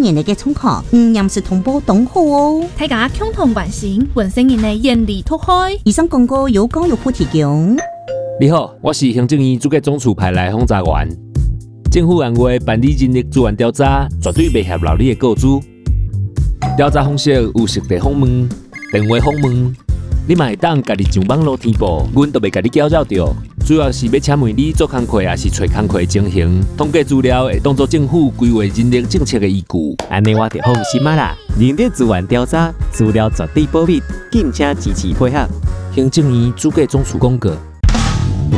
年的嘅状况，严是同步同好哦。 大家共同关心本身人的眼里脱开。 以上广告由高友福提供。 你好，我是行政院主计总处派来轰炸员。政府按话办理人力资源调查，绝对袂合劳你的告知。调查方式有实地访问、电话访问，你嘛会当家己上网络填报，阮都袂甲你搅扰到。主要是要请问你做工课，还是找工课情形，统计资料会当作政府规划人力政策的依据。 安尼我就放心啊啦！人力资源调查资料绝对保密，敬请支持配合。 行政院主计总处公告。